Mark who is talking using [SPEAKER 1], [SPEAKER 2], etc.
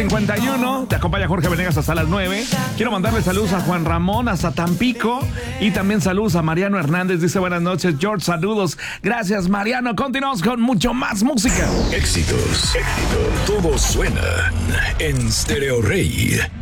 [SPEAKER 1] 8:51. Te acompaña Jorge Venegas hasta las 9. Quiero mandarle saludos a Juan Ramón hasta Tampico. Y también saludos a Mariano Hernández. Dice buenas noches, George. Saludos. Gracias, Mariano. Continuamos con mucho más música.
[SPEAKER 2] Éxitos. Todos suenan en Stereo Rey.